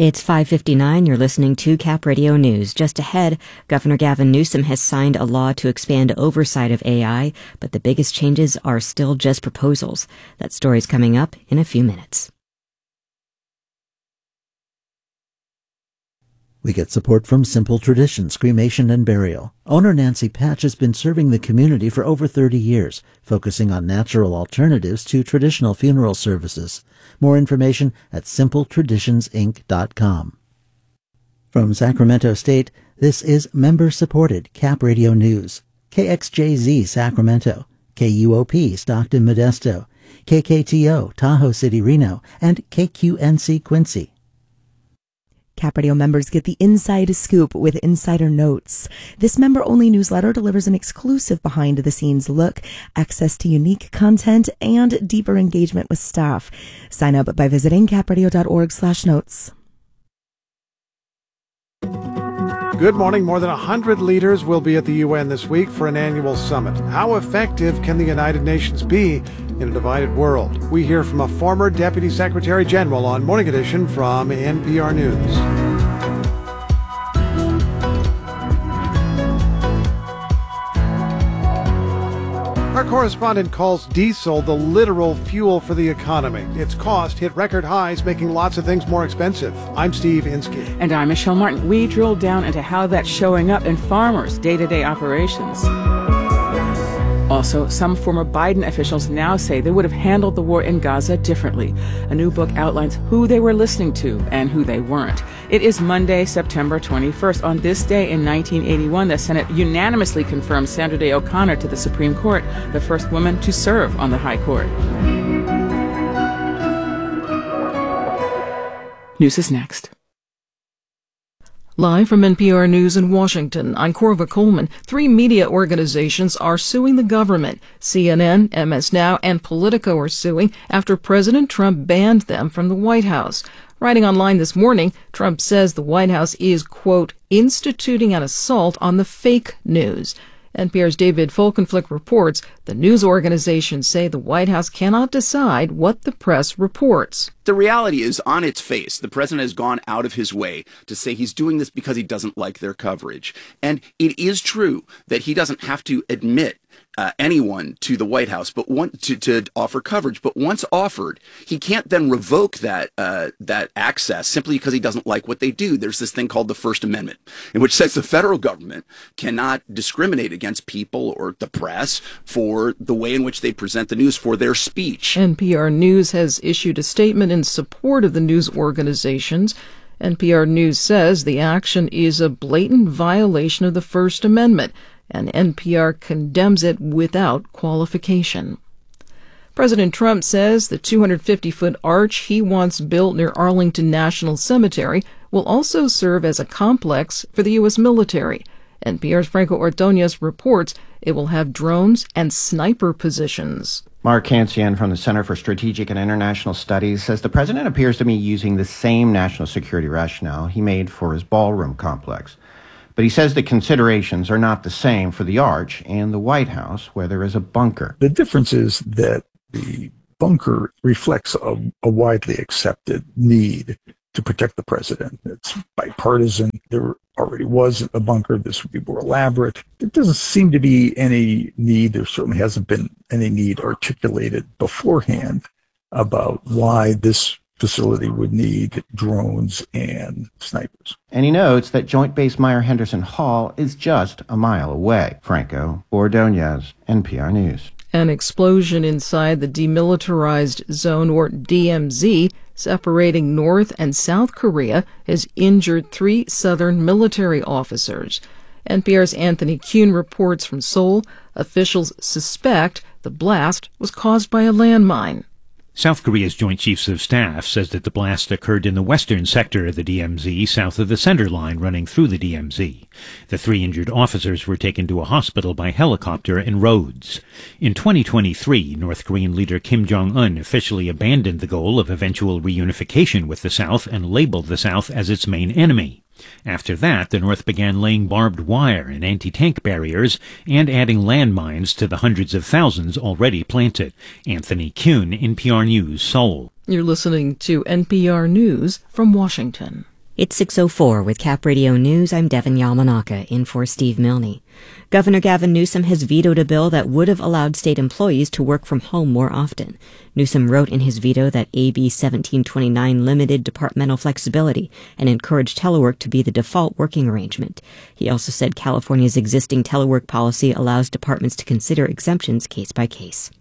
It's 5:59. You're listening to Cap Radio News. Just ahead, Governor Gavin Newsom has signed a law to expand oversight of AI, but the biggest changes are still just proposals. That story's coming up in a few minutes. We get support from Simple Traditions, Cremation and Burial. Owner Nancy Patch has been serving the community for over 30 years, focusing on natural alternatives to traditional funeral services. More information at simpletraditionsinc.com. From Sacramento State, this is member-supported Cap Radio News. KXJZ Sacramento, KUOP Stockton Modesto, KKTO Tahoe City Reno, and KQNC Quincy. Cap Radio members get the inside scoop with Insider Notes. This member-only newsletter delivers an exclusive behind-the-scenes look, access to unique content, and deeper engagement with staff. Sign up by visiting capradio.org/notes. Good morning. More than 100 leaders will be at the UN this week for an annual summit. How effective can the United Nations be in a divided world? We hear from a former Deputy Secretary General on Morning Edition from NPR News. Our correspondent calls diesel the literal fuel for the economy. Its cost hit record highs, making lots of things more expensive. I'm Steve Inskeep. And I'm Michelle Martin. We drill down into how that's showing up in farmers' day-to-day operations. Also, some former Biden officials now say they would have handled the war in Gaza differently. A new book outlines who they were listening to and who they weren't. It is Monday, September 21st. On this day in 1981, the Senate unanimously confirmed Sandra Day O'Connor to the Supreme Court, the first woman to serve on the High Court. News is next. Live from NPR News in Washington, I'm Corva Coleman. 3 media organizations are suing the government. CNN, MS Now, and Politico are suing after President Trump banned them from the White House. Writing online this morning, Trump says the White House is, quote, instituting an assault on the fake news. NPR's David Folkenflik reports the news organizations say the White House cannot decide what the press reports. The reality is, on its face, the president has gone out of his way to say he's doing this because he doesn't like their coverage. And it is true that he doesn't have to admit anyone to the White House, but to offer coverage. But once offered, he can't then revoke that access simply because he doesn't like what they do. There's this thing called the First Amendment, in which says the federal government cannot discriminate against people or the press for the way in which they present the news, for their speech. NPR News has issued a statement in support of the news organizations. NPR News says the action is a blatant violation of the First Amendment, and NPR condemns it without qualification. President Trump says the 250-foot arch he wants built near Arlington National Cemetery will also serve as a complex for the U.S. military. NPR's Franco Ordonez reports it will have drones and sniper positions. Mark Cancian from the Center for Strategic and International Studies says the president appears to be using the same national security rationale he made for his ballroom complex. But he says the considerations are not the same for the Arch and the White House, where there is a bunker. The difference is that the bunker reflects a widely accepted need to protect the president. It's bipartisan. There already was a bunker. This would be more elaborate. There doesn't seem to be any need. There certainly hasn't been any need articulated beforehand about why this facility would need drones and snipers. And he notes that Joint Base Meyer-Henderson Hall is just a mile away. Franco Ordonez, NPR News. An explosion inside the Demilitarized Zone, or DMZ, separating North and South Korea, has injured 3 Southern military officers. NPR's Anthony Kuhn reports from Seoul. Officials suspect the blast was caused by a landmine. South Korea's Joint Chiefs of Staff says that the blast occurred in the western sector of the DMZ, south of the center line running through the DMZ. The 3 injured officers were taken to a hospital by helicopter in Rhodes. In 2023, North Korean leader Kim Jong-un officially abandoned the goal of eventual reunification with the South and labeled the South as its main enemy. After that, the North began laying barbed wire and anti-tank barriers and adding landmines to the hundreds of thousands already planted. Anthony Kuhn, NPR News, Seoul. You're listening to NPR News from Washington. It's 6:04 with Cap Radio News. I'm Devin Yamanaka, in for Steve Milne. Governor Gavin Newsom has vetoed a bill that would have allowed state employees to work from home more often. Newsom wrote in his veto that AB 1729 limited departmental flexibility and encouraged telework to be the default working arrangement. He also said California's existing telework policy allows departments to consider exemptions case by case.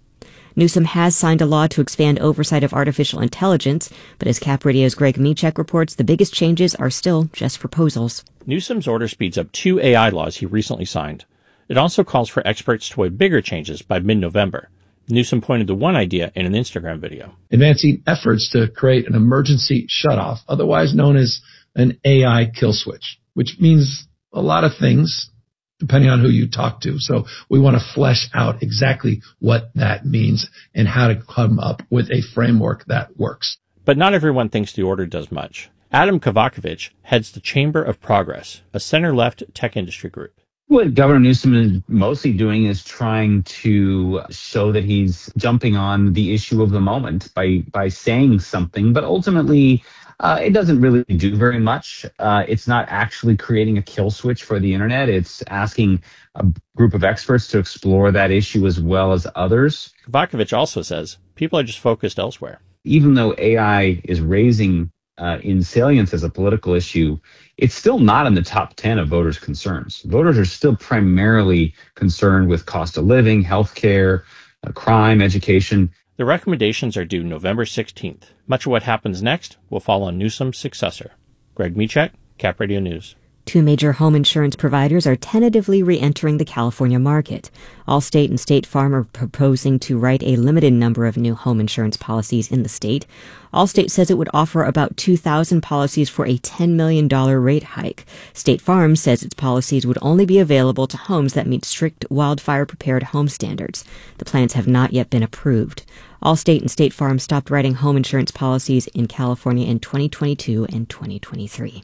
Newsom has signed a law to expand oversight of artificial intelligence, but as Cap Radio's Greg Michek reports, the biggest changes are still just proposals. Newsom's order speeds up 2 AI laws he recently signed. It also calls for experts to weigh bigger changes by mid-November. Newsom pointed to one idea in an Instagram video. Advancing efforts to create an emergency shutoff, otherwise known as an AI kill switch, which means a lot of things, depending on who you talk to. So we want to flesh out exactly what that means and how to come up with a framework that works. But not everyone thinks the order does much. Adam Kovakovich heads the Chamber of Progress, a center-left tech industry group. What Governor Newsom is mostly doing is trying to show that he's jumping on the issue of the moment by saying something, but ultimately it doesn't really do very much. It's not actually creating a kill switch for the internet. It's asking a group of experts to explore that issue as well as others. Kovakovich also says people are just focused elsewhere. Even though AI is raising in salience as a political issue, it's still not in the top 10 of voters' concerns. Voters are still primarily concerned with cost of living, healthcare, crime, education. The recommendations are due November 16th. Much of what happens next will fall on Newsom's successor. Greg Michek, Cap Radio News. 2 major home insurance providers are tentatively re-entering the California market. Allstate and State Farm are proposing to write a limited number of new home insurance policies in the state. Allstate says it would offer about 2,000 policies for a $10 million rate hike. State Farm says its policies would only be available to homes that meet strict wildfire-prepared home standards. The plans have not yet been approved. Allstate and State Farm stopped writing home insurance policies in California in 2022 and 2023.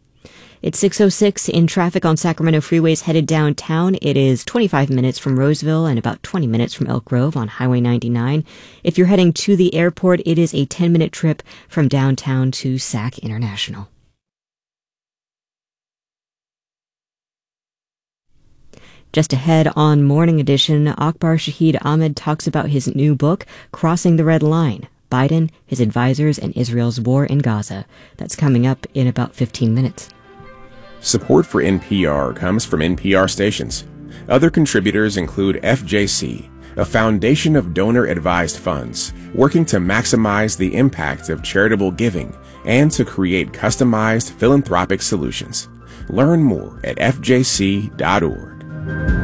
It's 6:06 in traffic on Sacramento freeways headed downtown. It is 25 minutes from Roseville and about 20 minutes from Elk Grove on Highway 99. If you're heading to the airport, it is a 10-minute trip from downtown to Sac International. Just ahead on Morning Edition, Akbar Shahid Ahmed talks about his new book, Crossing the Red Line, Biden, His Advisors, and Israel's War in Gaza. That's coming up in about 15 minutes. Support for NPR comes from NPR stations. Other contributors include FJC, a foundation of donor-advised funds working to maximize the impact of charitable giving and to create customized philanthropic solutions. Learn more at fjc.org.